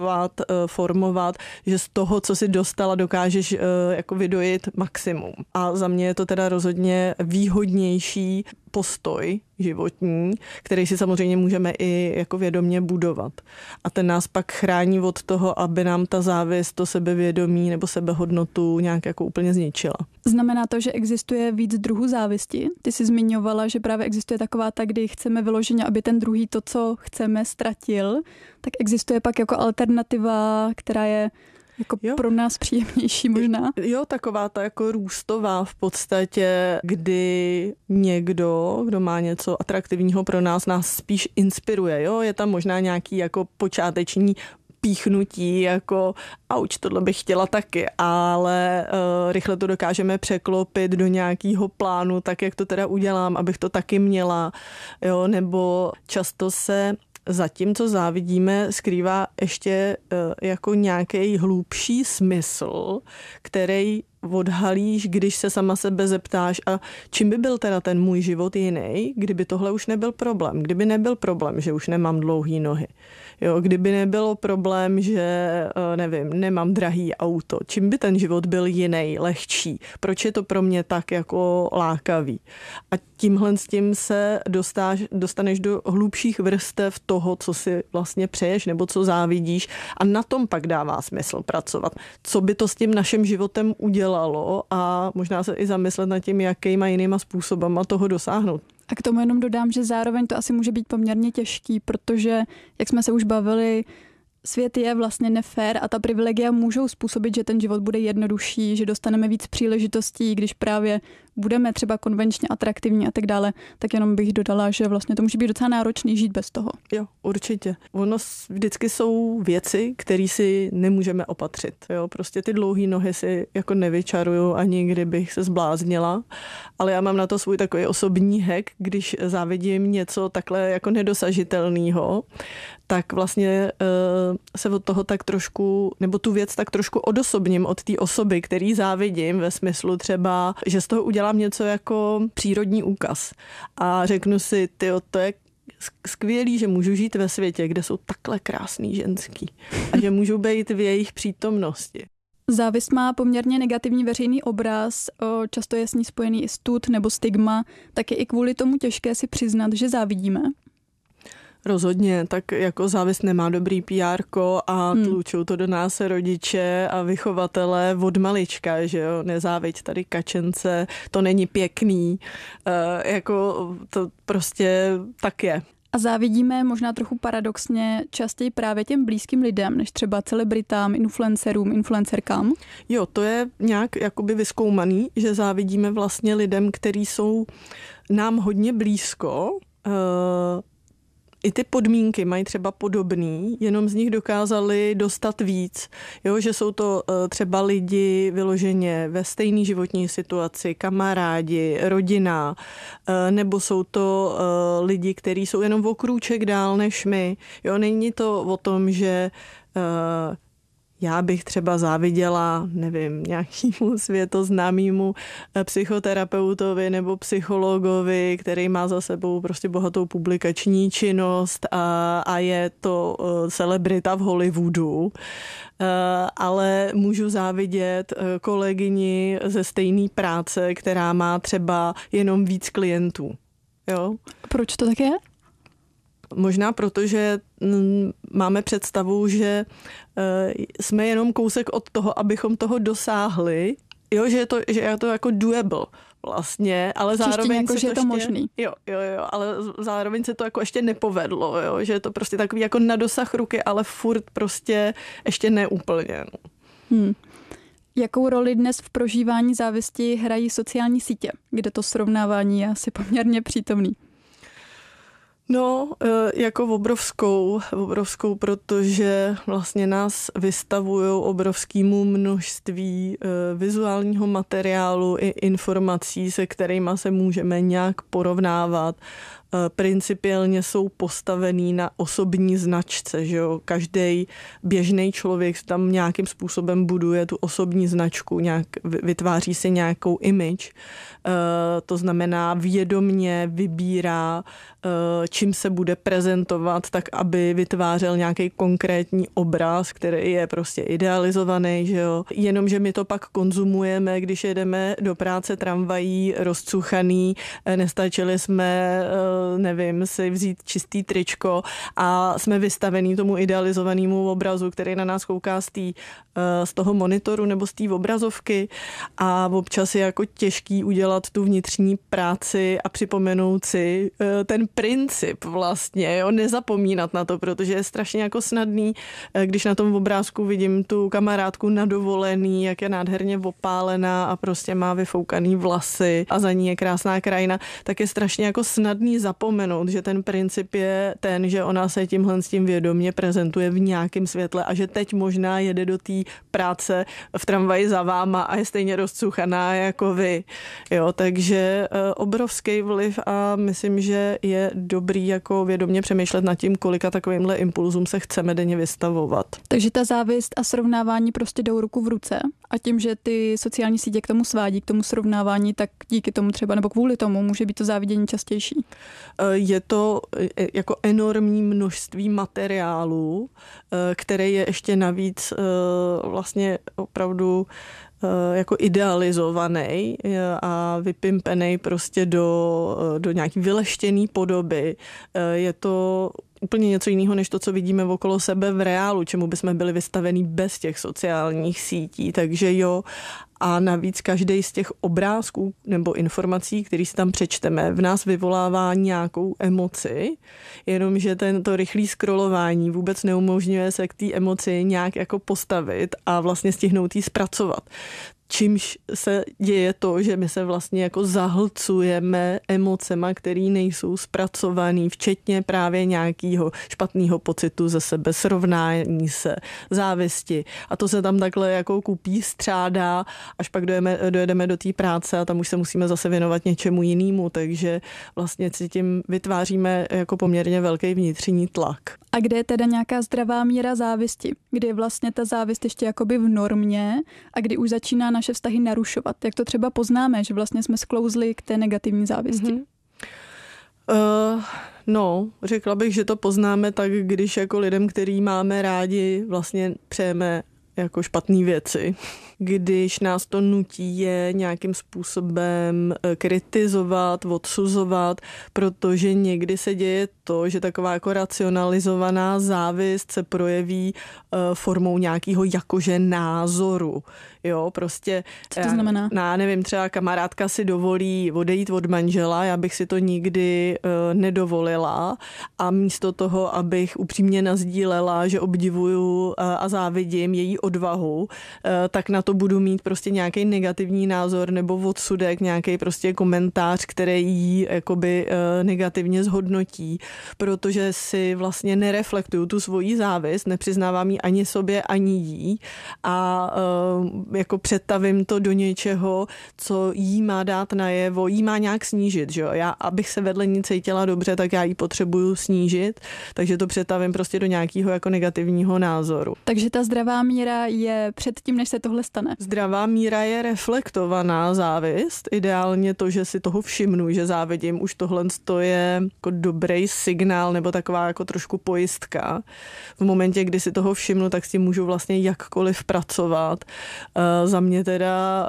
formovat, že z toho, co si dostala, dokážeš jako vydojit maximum. A za mě je to teda rozhodně výhodnější postoj životní, který si samozřejmě můžeme i jako vědomě budovat. A ten nás pak chrání od toho, aby nám ta závist, to sebevědomí nebo sebehodnotu nějak jako úplně zničila. Znamená to, že existuje víc druhů závisti? Ty jsi zmiňovala, že právě existuje taková ta, kdy chceme vyloženě, aby ten druhý to, co chceme, ztratil. Tak existuje pak jako alternativa, která je jako pro nás příjemnější možná? Jo, taková ta jako růstová v podstatě, kdy někdo, kdo má něco atraktivního pro nás spíš inspiruje. Jo? Je tam možná nějaký jako počáteční píchnutí, jako auč, tohle bych chtěla taky, ale rychle to dokážeme překlopit do nějakého plánu, tak jak to teda udělám, abych to taky měla, jo? Nebo často se za tím, co závidíme, skrývá ještě jako nějaký hlubší smysl, který odhalíš, když se sama sebe zeptáš, a čím by byl teda ten můj život jiný, kdyby tohle už nebyl problém. Kdyby nebyl problém, že už nemám dlouhý nohy. Jo, kdyby nebylo problém, že nevím, nemám drahý auto. Čím by ten život byl jiný, lehčí? Proč je to pro mě tak jako lákavý? A tímhle s tím se dostaneš do hlubších vrstev toho, co si vlastně přeješ nebo co závidíš, a na tom pak dává smysl pracovat. Co by to s tím naším životem udělalo, a možná se i zamyslet nad tím, jakýma jinýma způsobama toho dosáhnout. A k tomu jenom dodám, že zároveň to asi může být poměrně těžký, protože, jak jsme se už bavili, svět je vlastně nefér a ta privilegia můžou způsobit, že ten život bude jednodušší, že dostaneme víc příležitostí, když právě budeme třeba konvenčně atraktivní a tak dále, tak jenom bych dodala, že vlastně to může být docela náročný žít bez toho. Jo, určitě. Ono vždycky jsou věci, které si nemůžeme opatřit. Jo? Prostě ty dlouhé nohy si jako nevyčaruju, ani kdybych se zbláznila, ale já mám na to svůj takový osobní hack, když závidím něco takhle jako nedosažitelného, tak vlastně se od toho tak trošku, nebo tu věc tak trošku odosobním od té osoby, který závidím, ve smyslu třeba, že z toho udělám něco jako přírodní úkaz. A řeknu si, to je skvělý, že můžu žít ve světě, kde jsou takhle krásný ženský a že můžu být v jejich přítomnosti. Závist má poměrně negativní veřejný obraz, často je s ní spojený i stud nebo stigma, tak je i kvůli tomu těžké si přiznat, že závidíme. Rozhodně, tak jako závist nemá dobrý PR-ko a tlučou to do nás rodiče a vychovatelé od malička, že jo, nezáviď tady kačence, to není pěkný, jako to prostě tak je. A závidíme možná trochu paradoxně častěji právě těm blízkým lidem, než třeba celebritám, influencerům, influencerkám. Jo, to je nějak jakoby vyzkoumaný, že závidíme vlastně lidem, kteří jsou nám hodně blízko, i ty podmínky mají třeba podobný, jenom z nich dokázali dostat víc. Jo, že jsou to třeba lidi vyloženě ve stejné životní situaci, kamarádi, rodina, nebo jsou to lidi, kteří jsou jenom o krůček dál než my. Jo, není to o tom, že já bych třeba záviděla, nevím, nějakému světoznámému psychoterapeutovi nebo psychologovi, který má za sebou prostě bohatou publikační činnost a je to celebrita v Hollywoodu, ale můžu závidět kolegyni ze stejné práce, která má třeba jenom víc klientů. Jo? Proč to tak je? Možná proto, že máme představu, že jsme jenom kousek od toho, abychom toho dosáhli. Jo, že je to jako doable vlastně, ale zároveň jako, se že je to možný. Jo, ale zároveň se to jako ještě nepovedlo, jo, že je to prostě takový jako na dosah ruky, ale furt prostě ještě neúplně. Jakou roli dnes v prožívání závisti hrají sociální sítě, kde to srovnávání je asi poměrně přítomný? No, jako obrovskou, protože vlastně nás vystavujou obrovskému množství vizuálního materiálu i informací, se kterými se můžeme nějak porovnávat. principiálně jsou postavený na osobní značce, že jo. Každý běžný člověk tam nějakým způsobem buduje tu osobní značku, nějak vytváří si nějakou image. To znamená vědomně vybírá, čím se bude prezentovat, tak aby vytvářel nějaký konkrétní obraz, který je prostě idealizovaný, že jo. Jenomže my to pak konzumujeme, když jedeme do práce tramvají, rozcuchaný, nestačili jsme, nevím, si vzít čistý tričko a jsme vystavený tomu idealizovanému obrazu, který na nás kouká z toho monitoru nebo z té obrazovky a občas je jako těžký udělat tu vnitřní práci a připomenout si ten princip vlastně, jo, nezapomínat na to, protože je strašně jako snadný, když na tom obrázku vidím tu kamarádku na dovolený, jak je nádherně opálená a prostě má vyfoukaný vlasy a za ní je krásná krajina, tak je strašně jako snadný zapomenout, že ten princip je ten, že ona se tímhle s tím vědomě prezentuje v nějakém světle a že teď možná jede do té práce v tramvaji za váma a je stejně rozcuchaná jako vy. Jo, takže obrovský vliv a myslím, že je dobrý jako vědomě přemýšlet nad tím, kolika takovýmhle impulzům se chceme denně vystavovat. Takže ta závist a srovnávání prostě jdou ruku v ruce a tím, že ty sociální sítě k tomu svádí, k tomu srovnávání, tak díky tomu třeba nebo kvůli tomu může být to závidění častější. Je to jako enormní množství materiálu, který je ještě navíc vlastně opravdu jako idealizovaný a vypimpený prostě do nějaký vyleštěný podoby. Je to úplně něco jiného, než to, co vidíme okolo sebe v reálu, čemu bychom byli vystavení bez těch sociálních sítí. Takže jo, a navíc každý z těch obrázků nebo informací, které si tam přečteme, v nás vyvolává nějakou emoci, jenomže to rychlé scrollování vůbec neumožňuje se k té emoci nějak jako postavit a vlastně stihnout ji zpracovat. Čímž se děje to, že my se vlastně jako zahlcujeme emocema, které nejsou zpracované, včetně právě nějakého špatného pocitu ze sebe, srovnání se, závisti. A to se tam takhle jako kupí, střádá, až pak dojedeme do té práce a tam už se musíme zase věnovat něčemu jinému, takže vlastně si tím vytváříme jako poměrně velký vnitřní tlak. A kde je teda nějaká zdravá míra závisti? Kdy je vlastně ta závist ještě jakoby v normě a kdy už začíná naše vztahy narušovat? Jak to třeba poznáme, že vlastně jsme sklouzli k té negativní závisti? No, řekla bych, že to poznáme tak, když jako lidem, který máme rádi, vlastně přejeme jako špatné věci. Když nás to nutí je nějakým způsobem kritizovat, odsuzovat, protože někdy se děje to, že taková jako racionalizovaná závist se projeví formou nějakého jakože názoru. Jo, prostě. Co to znamená? Nevím, třeba kamarádka si dovolí odejít od manžela, já bych si to nikdy nedovolila a místo toho, abych upřímně nasdílela, že obdivuju a závidím její odvahu, tak na to budu mít prostě nějaký negativní názor nebo odsudek, nějaký prostě komentář, který jí jakoby negativně zhodnotí, protože si vlastně nereflektuju tu svoji závist, nepřiznávám ji ani sobě, ani jí a jako přetavím to do něčeho, co jí má dát najevo, jí má nějak snížit, že jo? Já, abych se vedle ní cítila dobře, tak já ji potřebuju snížit, takže to přetavím prostě do nějakého jako negativního názoru. Takže ta zdravá míra je před tím, než se tohle stane? Zdravá míra je reflektovaná závist. Ideálně to, že si toho všimnu, že závidím, už tohle je jako dobrý signál nebo taková jako trošku pojistka. V momentě, kdy si toho všimnu, tak s tím můžu vlastně jakkoliv pracovat. Za mě teda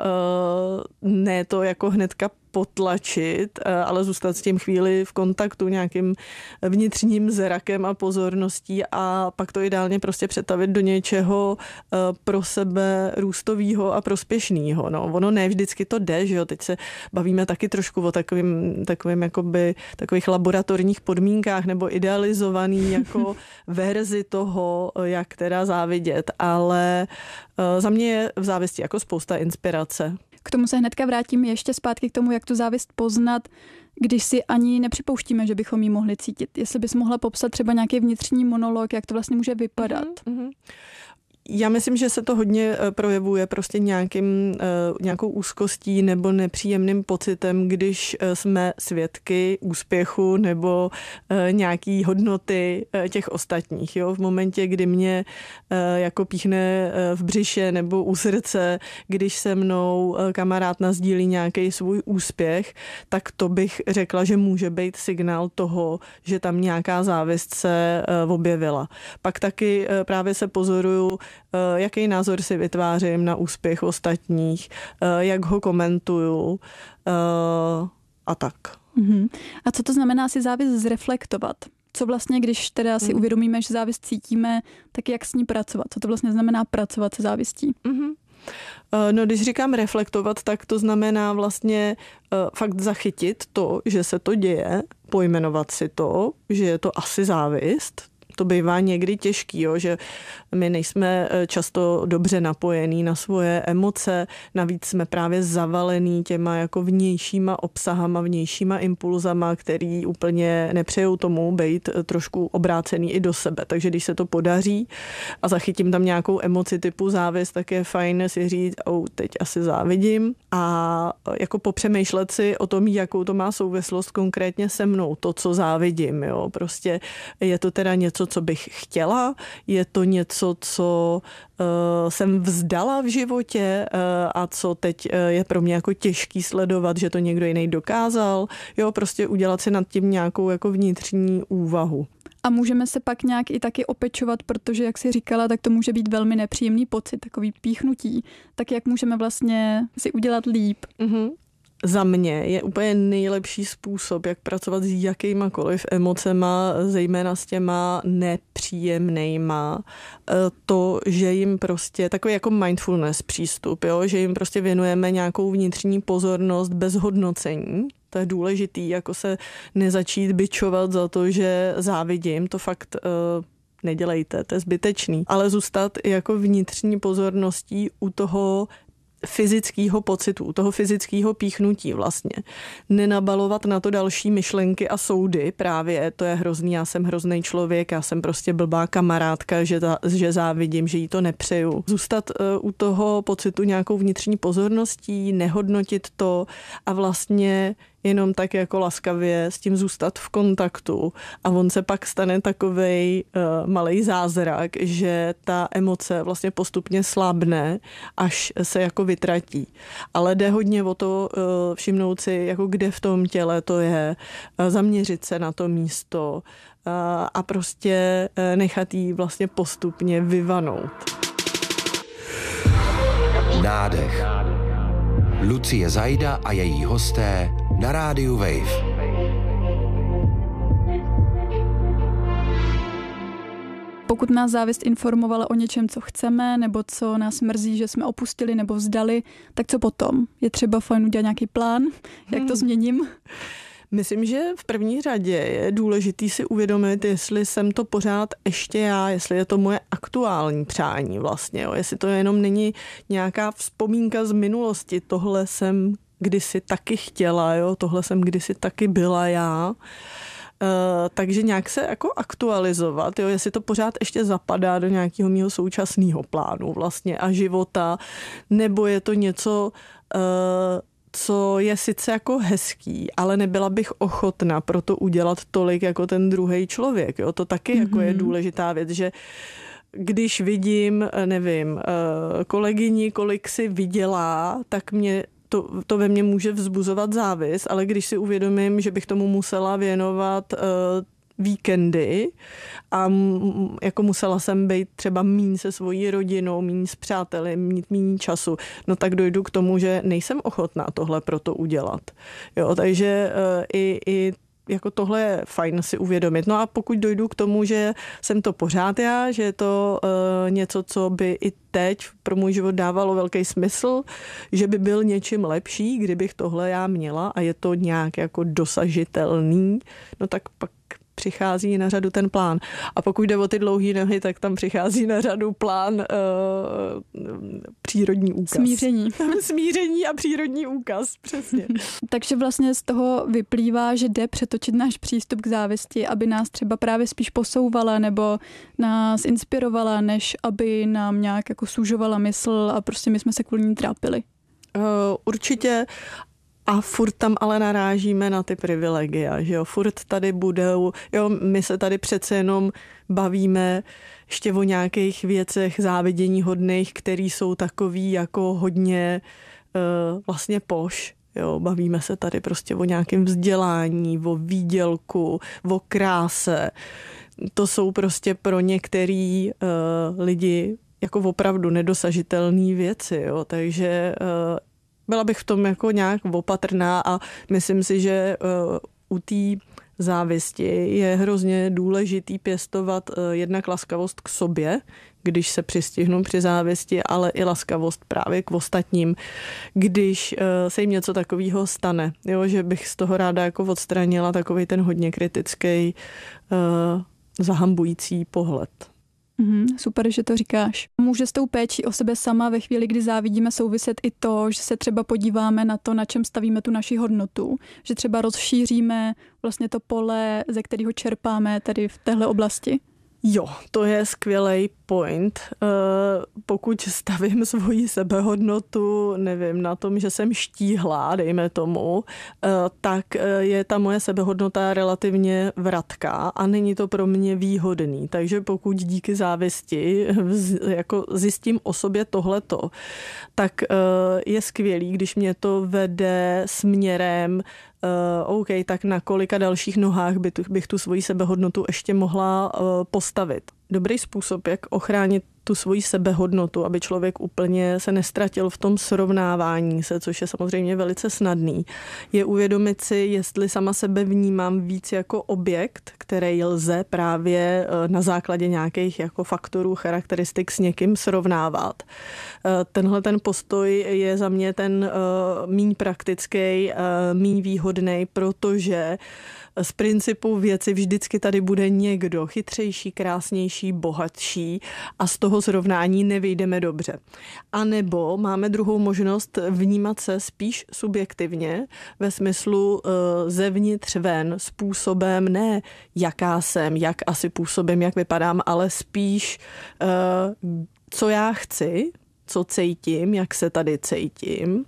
ne to jako hnedka potlačit, ale zůstat s tím chvíli v kontaktu nějakým vnitřním zrakem a pozorností a pak to ideálně prostě přetavit do něčeho pro sebe růstového a prospěšného. No, ono ne vždycky to jde, že jo, teď se bavíme taky trošku o takovým jakoby takových laboratorních podmínkách nebo idealizovaný jako verzi toho, jak teda závidět, ale za mě je v závisti jako spousta inspirace. K tomu se hnedka vrátím ještě zpátky k tomu, jak tu závist poznat, když si ani nepřipouštíme, že bychom ji mohli cítit. Jestli bys mohla popsat třeba nějaký vnitřní monolog, jak to vlastně může vypadat. Já myslím, že se to hodně projevuje prostě nějakou úzkostí nebo nepříjemným pocitem, když jsme svědky úspěchu nebo nějaký hodnoty těch ostatních. Jo? V momentě, kdy mě jako píchne v břiše nebo u srdce, když se mnou kamarád nasdílí nějaký svůj úspěch, tak to bych řekla, že může být signál toho, že tam nějaká závist se objevila. Pak taky právě se pozoruju, jaký názor si vytvářím na úspěch ostatních, jak ho komentuju a tak. A co to znamená si závist zreflektovat? Co vlastně, když teda si uvědomíme, že závist cítíme, tak jak s ní pracovat? Co to vlastně znamená pracovat se závistí? No, když říkám reflektovat, tak to znamená vlastně fakt zachytit to, že se to děje, pojmenovat si to, že je to asi závist. To bývá někdy těžký, jo, že my nejsme často dobře napojení na svoje emoce, navíc jsme právě zavalení těma jako vnějšíma obsahama, vnějšíma impulzama, který úplně nepřejou tomu být trošku obrácený i do sebe. Takže když se to podaří a zachytím tam nějakou emoci typu závist, tak je fajn si říct, teď asi závidím a jako popřemýšlet si o tom, jakou to má souvislost konkrétně se mnou, to, co závidím, jo, prostě je to teda něco, co bych chtěla, je to něco, co jsem vzdala v životě a co teď je pro mě jako těžký sledovat, že to někdo jiný dokázal. Jo, prostě udělat si nad tím nějakou jako vnitřní úvahu. A můžeme se pak nějak i taky opečovat, protože, jak jsi říkala, tak to může být velmi nepříjemný pocit, takový píchnutí. Tak jak můžeme vlastně si udělat líp? Za mě je úplně nejlepší způsob, jak pracovat s jakýmakoliv emocema, zejména s těma nepříjemnejma, to, že jim prostě, takový jako mindfulness přístup, jo? Že jim prostě věnujeme nějakou vnitřní pozornost bez hodnocení. To je důležitý, jako se nezačít bičovat za to, že závidím, to fakt nedělejte, to je zbytečný. Ale zůstat jako vnitřní pozorností u toho fyzického pocitu, toho fyzického píchnutí vlastně. Nenabalovat na to další myšlenky a soudy právě, to je hrozný, já jsem hrozný člověk, já jsem prostě blbá kamarádka, že závidím, že jí to nepřeju. Zůstat u toho pocitu nějakou vnitřní pozorností, nehodnotit to a vlastně jenom tak jako laskavě s tím zůstat v kontaktu a on se pak stane takovej malej zázrak, že ta emoce vlastně postupně slábne, až se jako vytratí. Ale jde hodně o to všimnout si, jako kde v tom těle to je, zaměřit se na to místo a prostě nechat jí vlastně postupně vyvanout. Nádech. Lucie Zajda a její hosté na rádiu Wave. Pokud nás závist informovala o něčem, co chceme, nebo co nás mrzí, že jsme opustili nebo vzdali, tak co potom? Je třeba fajn udělat nějaký plán, jak to změním? Myslím, že v první řadě je důležitý si uvědomit, jestli jsem to pořád ještě já, jestli je to moje aktuální přání vlastně, jo. Jestli to jenom není nějaká vzpomínka z minulosti, tohle jsem kdysi taky chtěla, jo, tohle jsem kdysi taky byla já. Takže nějak se jako aktualizovat, jo, jestli to pořád ještě zapadá do nějakého mého současného plánu vlastně a života, nebo je to něco, co je sice jako hezký, ale nebyla bych ochotna pro to udělat tolik jako ten druhý člověk. Jo? To taky jako je důležitá věc, že když vidím, nevím, kolegyni, kolik si vydělá, tak mě to ve mně může vzbuzovat závist, ale když si uvědomím, že bych tomu musela věnovat víkendy a jako musela jsem být třeba míň se svojí rodinou, míň s přáteli, mít míň času, no tak dojdu k tomu, že nejsem ochotná tohle pro to udělat. Jo, takže i jako tohle je fajn si uvědomit. No a pokud dojdu k tomu, že jsem to pořád já, že je to něco, co by i teď pro můj život dávalo velký smysl, že by byl něčím lepší, kdybych tohle já měla a je to nějak jako dosažitelný, no tak pak přichází na řadu ten plán. A pokud jde o ty dlouhé nohy, tak tam přichází na řadu plán přírodní úkaz. Smíření a přírodní úkaz, přesně. Takže vlastně z toho vyplývá, že jde přetočit náš přístup k závisti, aby nás třeba právě spíš posouvala nebo nás inspirovala, než aby nám nějak jako sužovala mysl a prostě my jsme se kvůli ní trápili. Určitě. A furt tam ale narážíme na ty privilegia, že jo, furt tady budou, jo, my se tady přece jenom bavíme ještě o nějakých věcech záviděníhodných, který jsou takový jako hodně vlastně poš, jo, bavíme se tady prostě o nějakém vzdělání, o výdělku, o kráse, to jsou prostě pro některý lidi jako opravdu nedosažitelné věci, jo, takže byla bych v tom jako nějak opatrná a myslím si, že u té závisti je hrozně důležitý pěstovat jednak laskavost k sobě, když se přistihnu při závisti, ale i laskavost právě k ostatním, když se jim něco takového stane. Jo, že bych z toho ráda jako odstranila takovej ten hodně kritický, zahambující pohled. Super, že to říkáš. Může s tou péčí o sebe sama ve chvíli, kdy závidíme, souviset i to, že se třeba podíváme na to, na čem stavíme tu naši hodnotu, že třeba rozšíříme vlastně to pole, ze kterého čerpáme tady v téhle oblasti? Jo, to je skvělý point. Pokud stavím svoji sebehodnotu, nevím, na tom, že jsem štíhlá, dejme tomu, tak je ta moje sebehodnota relativně vratká a není to pro mě výhodný. Takže pokud díky závisti jako zjistím o sobě tohleto, tak je skvělý, když mě to vede směrem OK, tak na kolika dalších nohách bych tu svoji sebehodnotu ještě mohla postavit. Dobrý způsob, jak ochránit tu svoji sebehodnotu, aby člověk úplně se nestratil v tom srovnávání se, což je samozřejmě velice snadný, je uvědomit si, jestli sama sebe vnímám víc jako objekt, který lze právě na základě nějakých jako faktorů, charakteristik s někým srovnávat. Tenhle ten postoj je za mě ten míň praktický, míň výhodný, protože z principu věci vždycky tady bude někdo chytřejší, krásnější, bohatší a z toho srovnání nevyjdeme dobře. A nebo máme druhou možnost vnímat se spíš subjektivně ve smyslu zevnitř ven způsobem ne jaká jsem, jak asi působím, jak vypadám, ale spíš co já chci, co cítím, jak se tady cítím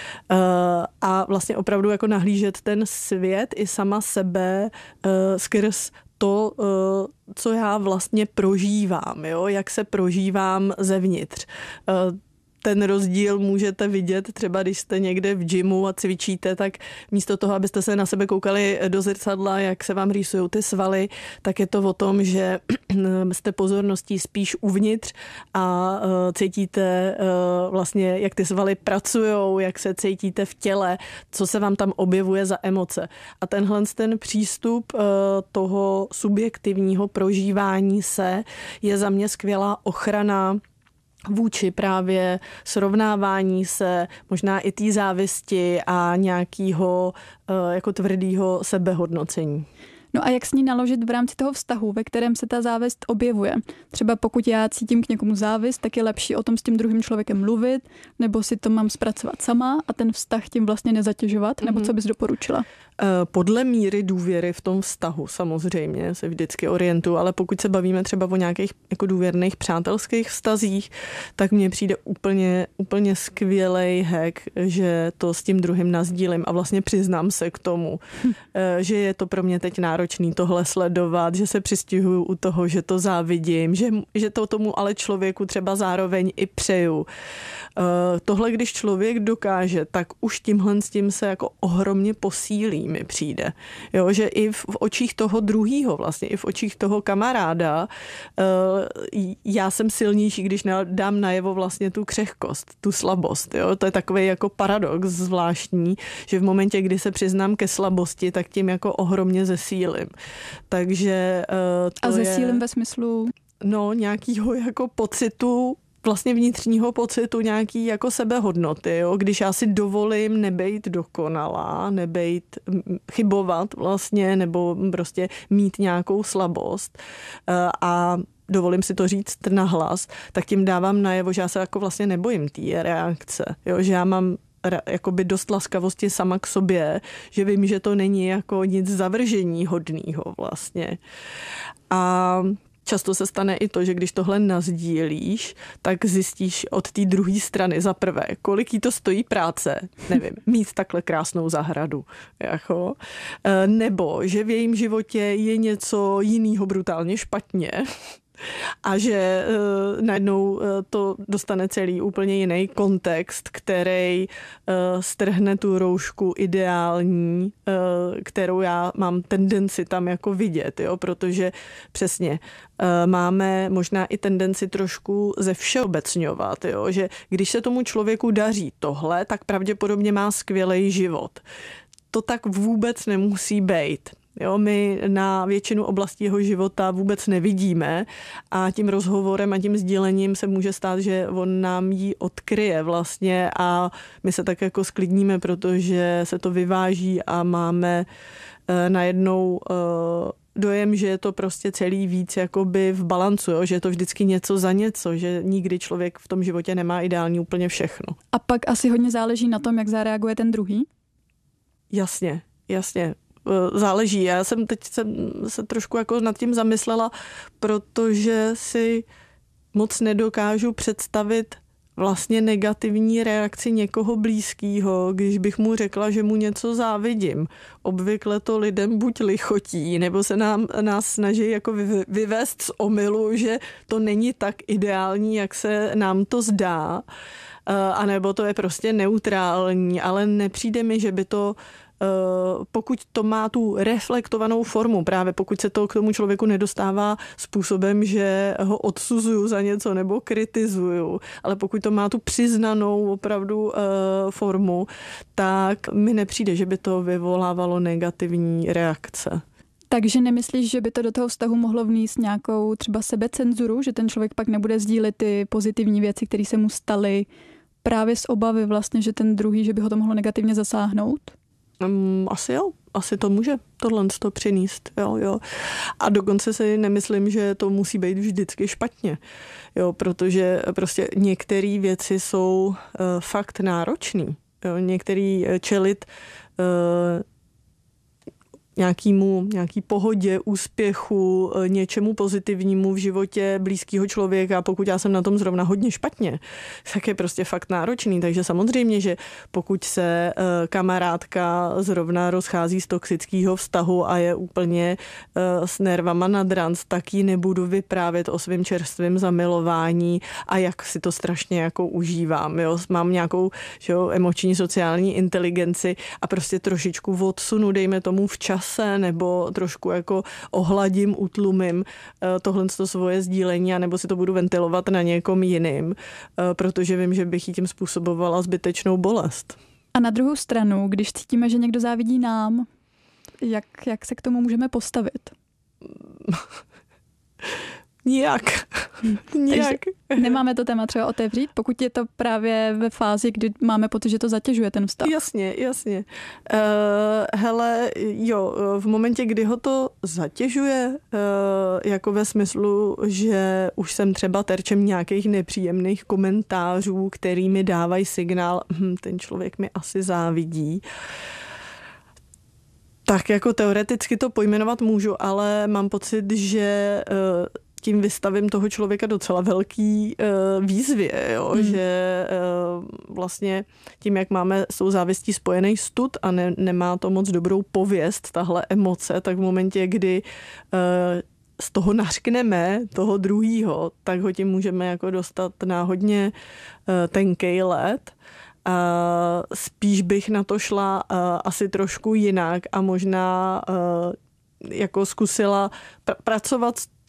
a vlastně opravdu jako nahlížet ten svět i sama sebe skrz to, co já vlastně prožívám, jo? Jak se prožívám zevnitř. Ten rozdíl můžete vidět třeba, když jste někde v gymu a cvičíte, tak místo toho, abyste se na sebe koukali do zrcadla, jak se vám rýsují ty svaly, tak je to o tom, že jste pozorností spíš uvnitř a cítíte vlastně, jak ty svaly pracujou, jak se cítíte v těle, co se vám tam objevuje za emoce. A tenhle ten přístup toho subjektivního prožívání se je za mě skvělá ochrana vůči právě srovnávání se, možná i té závisti a nějakého jako tvrdého sebehodnocení. No a jak s ní naložit v rámci toho vztahu, ve kterém se ta závist objevuje? Třeba pokud já cítím k někomu závist, tak je lepší o tom s tím druhým člověkem mluvit, nebo si to mám zpracovat sama a ten vztah tím vlastně nezatěžovat, nebo co bys doporučila? Podle míry důvěry v tom vztahu samozřejmě se vždycky orientuju, ale pokud se bavíme třeba o nějakých jako důvěrných přátelských vztazích, tak mně přijde úplně skvělej hack, že to s tím druhým nasdílím a vlastně přiznám se k tomu, že je to pro mě teď náročný tohle sledovat, že se přistihuju u toho, že to závidím, že to tomu ale člověku třeba zároveň i přeju. Tohle, když člověk dokáže, tak už tímhle s tím se jako ohromně posílí, mi přijde. Jo, že i v očích toho druhýho, vlastně i v očích toho kamaráda, já jsem silnější, když dám najevo vlastně tu křehkost, tu slabost. Jo? To je takový jako paradox zvláštní, že v momentě, kdy se přiznám ke slabosti, tak tím jako ohromně zesílim. Takže a zesílim ve smyslu? No, nějakýho jako pocitu vlastně vnitřního pocitu nějaký jako sebehodnoty, jo? Když já si dovolím nebejt dokonalá, chybovat vlastně, nebo prostě mít nějakou slabost a dovolím si to říct nahlas, tak tím dávám najevo, že já se jako vlastně nebojím té reakce, jo? Že já mám jakoby dost laskavosti sama k sobě, že vím, že to není jako nic zavržení hodnýho vlastně. A často se stane i to, že když tohle nasdílíš, tak zjistíš od té druhé strany za prvé, kolik jí to stojí práce, nevím, mít takhle krásnou zahradu, jako, nebo že v jejím životě je něco jiného brutálně špatně, a že najednou to dostane celý úplně jiný kontext, který strhne tu roušku ideální, kterou já mám tendenci tam jako vidět, jo? Protože přesně máme možná i tendenci trošku zevšeobecňovat, jo? Že když se tomu člověku daří tohle, tak pravděpodobně má skvělý život. To tak vůbec nemusí být. Jo, my na většinu oblastí jeho života vůbec nevidíme a tím rozhovorem a tím sdílením se může stát, že on nám ji odkryje vlastně a my se tak jako sklidníme, protože se to vyváží a máme najednou dojem, že je to prostě celý víc jakoby v balancu, jo? Že je to vždycky něco za něco, že nikdy člověk v tom životě nemá ideální úplně všechno. A pak asi hodně záleží na tom, jak zareaguje ten druhý? Jasně. Záleží. Já jsem teď se trošku jako nad tím zamyslela, protože si moc nedokážu představit vlastně negativní reakci někoho blízkého, když bych mu řekla, že mu něco závidím. Obvykle to lidem buď lichotí, nebo se nás snaží jako vyvést z omylu, že to není tak ideální, jak se nám to zdá, anebo to je prostě neutrální, ale nepřijde mi, že by to pokud to má tu reflektovanou formu, právě pokud se to k tomu člověku nedostává způsobem, že ho odsuzuju za něco nebo kritizuju, ale pokud to má tu přiznanou opravdu formu, tak mi nepřijde, že by to vyvolávalo negativní reakce. Takže nemyslíš, že by to do toho vztahu mohlo vnést nějakou třeba sebecenzuru, že ten člověk pak nebude sdílet ty pozitivní věci, které se mu staly právě z obavy vlastně, že ten druhý, že by ho to mohlo negativně zasáhnout? Asi jo, asi to může tohle to přinést, jo. A dokonce si nemyslím, že to musí být vždycky špatně, jo, protože prostě některé věci jsou fakt náročný, jo, některý čelit nějaký pohodě, úspěchu, něčemu pozitivnímu v životě blízkého člověka, pokud já jsem na tom zrovna hodně špatně, tak je prostě fakt náročný. Takže samozřejmě, že pokud se kamarádka zrovna rozchází z toxického vztahu a je úplně s nervama nad ranc, tak ji nebudu vyprávět o svém čerstvém zamilování a jak si to strašně jako užívám. Jo? Mám nějakou emoční sociální inteligenci a prostě trošičku odsunu, dejme tomu včas nebo trošku jako ohladím, utlumím tohle svoje sdílení a nebo si to budu ventilovat na někom jiným, protože vím, že bych jí tím způsobovala zbytečnou bolest. A na druhou stranu, když cítíme, že někdo závidí nám, jak se k tomu můžeme postavit? Nijak. Nemáme to téma třeba otevřít, pokud je to právě ve fázi, kdy máme pocit, že to zatěžuje ten vztah. Jasně. Hele, jo, v momentě, kdy ho to zatěžuje, jako ve smyslu, že už jsem třeba terčem nějakých nepříjemných komentářů, který mi dávají signál, ten člověk mi asi závidí, tak jako teoreticky to pojmenovat můžu, ale mám pocit, že tím vystavím toho člověka docela velký výzvě, jo? Že vlastně tím, jak máme s tou závistí spojený stud a nemá to moc dobrou pověst, tahle emoce, tak v momentě, kdy z toho nařkneme toho druhýho, tak ho tím můžeme jako dostat na hodně tenkej led. Spíš bych na to šla asi trošku jinak a možná jako zkusila pracovat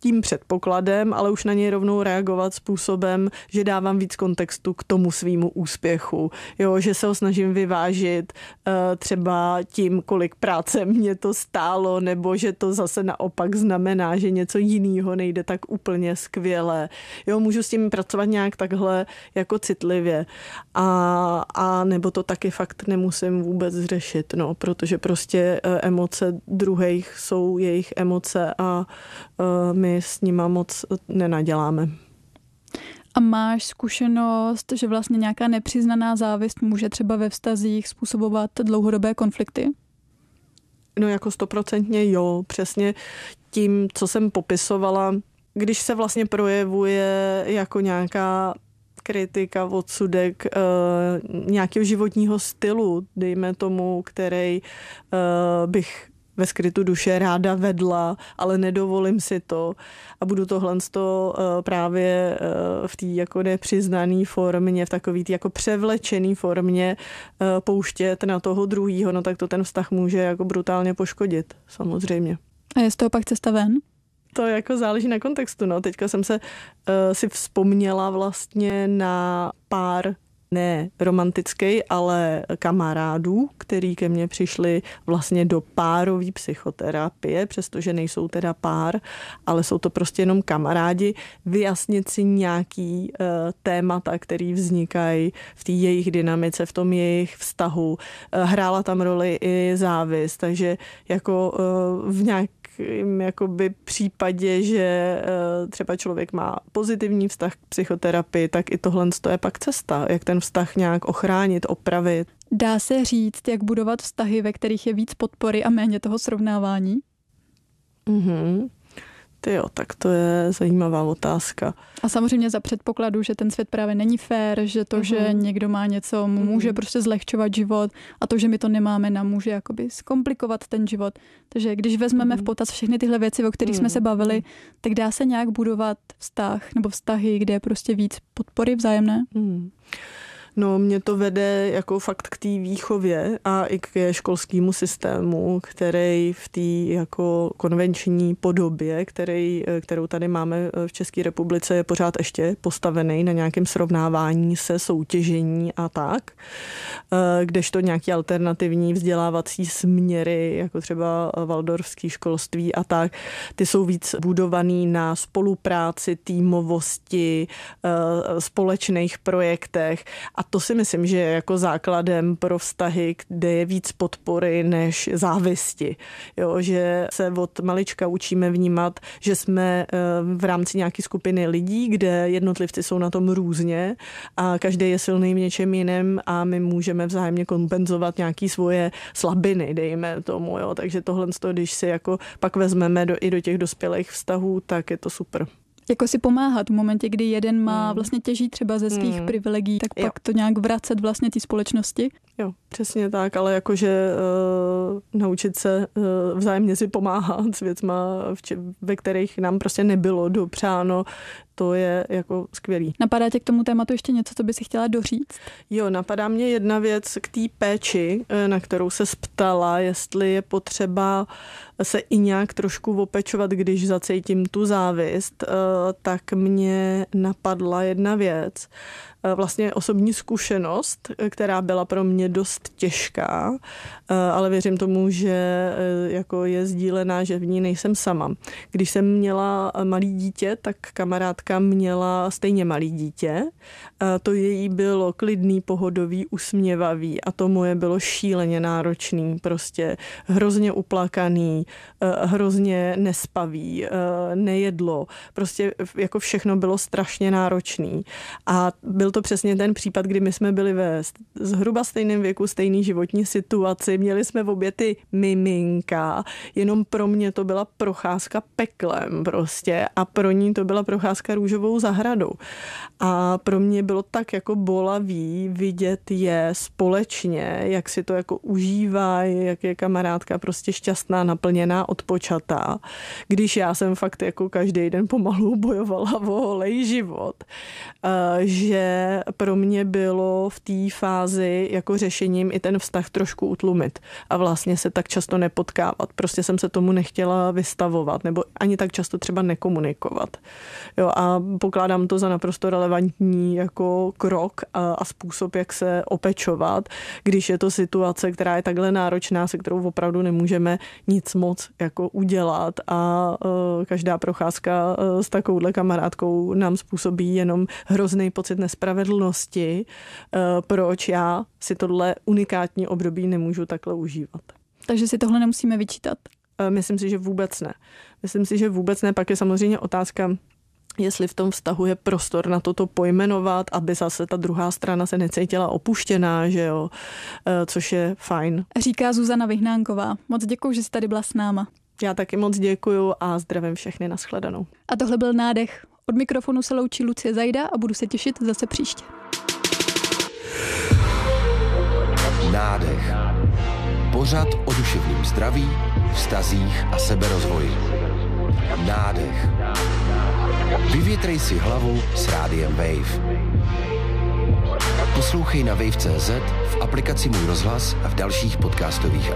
tím předpokladem, ale už na něj rovnou reagovat způsobem, že dávám víc kontextu k tomu svýmu úspěchu. Jo, že se ho snažím vyvážit třeba tím, kolik práce mě to stálo, nebo že to zase naopak znamená, že něco jiného nejde tak úplně skvěle. Jo, můžu s tím pracovat nějak takhle jako citlivě. A nebo to taky fakt nemusím vůbec řešit, no, protože prostě emoce druhých jsou jejich emoce a my s nima moc nenaděláme. A máš zkušenost, že vlastně nějaká nepřiznaná závist může třeba ve vztazích způsobovat dlouhodobé konflikty? No jako 100% jo, přesně tím, co jsem popisovala, když se vlastně projevuje jako nějaká kritika, odsudek nějakého životního stylu, dejme tomu, který bych ve skrytu duše ráda vedla, ale nedovolím si to a budu tohle právě v té jako nepřiznané formě, v takový té jako převlečený formě pouštět na toho druhýho, no tak to ten vztah může jako brutálně poškodit, samozřejmě. A je z toho pak cesta ven? To jako záleží na kontextu, no. Teďka jsem si vzpomněla vlastně na pár ne romantický, ale kamarádů, který ke mně přišli vlastně do párové psychoterapie, přestože nejsou teda pár, ale jsou to prostě jenom kamarádi, vyjasnit si nějaký témata, který vznikají v té jejich dynamice, v tom jejich vztahu. Hrála tam roli i závist, takže jako v nějakém jakoby případě, že třeba člověk má pozitivní vztah k psychoterapii, tak i tohle je pak cesta, jak ten vztah nějak ochránit, opravit. Dá se říct, jak budovat vztahy, ve kterých je víc podpory a méně toho srovnávání? Jo, tak to je zajímavá otázka. A samozřejmě za předpokladu, že ten svět právě není fér, že to, že někdo má něco, mu může prostě zlehčovat život a to, že my to nemáme, nám může jakoby zkomplikovat ten život. Takže když vezmeme v potaz všechny tyhle věci, o kterých jsme se bavili, tak dá se nějak budovat vztah nebo vztahy, kde je prostě víc podpory vzájemné? No, mě to vede jako fakt k té výchově a i k školskému systému, který v té jako konvenční podobě, kterou tady máme v České republice, je pořád ještě postavený na nějakém srovnávání se, soutěžení a tak. Kdežto nějaký alternativní vzdělávací směry, jako třeba waldorfské školství a tak, ty jsou víc budovaný na spolupráci, týmovosti, společných projektech. A to si myslím, že je jako základem pro vztahy, kde je víc podpory než závisti. Jo, že se od malička učíme vnímat, že jsme v rámci nějaké skupiny lidí, kde jednotlivci jsou na tom různě a každý je silný v něčem jiném a my můžeme vzájemně kompenzovat nějaké svoje slabiny, dejme tomu. Jo. Takže tohle, když si jako pak vezmeme i do těch dospělých vztahů, tak je to super. Jako si pomáhat v momentě, kdy jeden má vlastně těží třeba ze svých privilegií, tak pak to nějak vracet vlastně té společnosti. Jo, přesně tak, ale jakože naučit se vzájemně si pomáhat s věcma, ve kterých nám prostě nebylo dopřáno, to je jako skvělý. Napadá tě k tomu tématu ještě něco, co by si chtěla doříct? Jo, napadá mě jedna věc k té péči, na kterou se ptala, jestli je potřeba se i nějak trošku opečovat, když zacítím tu závist, tak mě napadla jedna věc. Vlastně osobní zkušenost, která byla pro mě dost těžká, ale věřím tomu, že jako je sdílená, že v ní nejsem sama. Když jsem měla malý dítě, tak kamarádka měla stejně malý dítě. To její bylo klidný, pohodový, usměvavý a to moje bylo šíleně náročný, prostě hrozně uplakaný, hrozně nespavý, nejedlo, prostě jako všechno bylo strašně náročný. A byl to přesně ten případ, kdy my jsme byli ve zhruba stejném věku, stejný životní situaci, měli jsme v obě ty miminka, jenom pro mě to byla procházka peklem prostě a pro ní to byla procházka teďka růžovou zahradou. A pro mě bylo tak jako bolavý vidět je společně, jak si to jako užívají, jak je kamarádka prostě šťastná, naplněná, odpočatá. Když já jsem fakt jako každý den pomalu bojovala o holej život. Že pro mě bylo v té fázi jako řešením i ten vztah trošku utlumit a vlastně se tak často nepotkávat. Prostě jsem se tomu nechtěla vystavovat nebo ani tak často třeba nekomunikovat. Jo, a pokládám to za naprosto relevantní jako krok a způsob, jak se opečovat, když je to situace, která je takhle náročná, se kterou opravdu nemůžeme nic moc jako udělat a každá procházka s takovouhle kamarádkou nám způsobí jenom hrozný pocit nespravedlnosti, proč já si tohle unikátní období nemůžu takhle užívat. Takže si tohle nemusíme vyčítat? Myslím si, že vůbec ne. Pak je samozřejmě otázka, jestli v tom vztahu je prostor na toto pojmenovat, aby zase ta druhá strana se necítila opuštěná, že jo, což je fajn. Říká Zuzana Vyhnánková. Moc děkuju, že jsi tady byla s náma. Já taky moc děkuju a zdravím všechny, nashledanou. A tohle byl Nádech. Od mikrofonu se loučí Lucie Zajda a budu se těšit zase příště. Nádech. Pořad o duševním zdraví, vztazích a seberozvoji. Nádech. Vyvětrej si hlavu s rádiem Wave. Poslouchej na wave.cz, v aplikaci Můj rozhlas a v dalších podcastových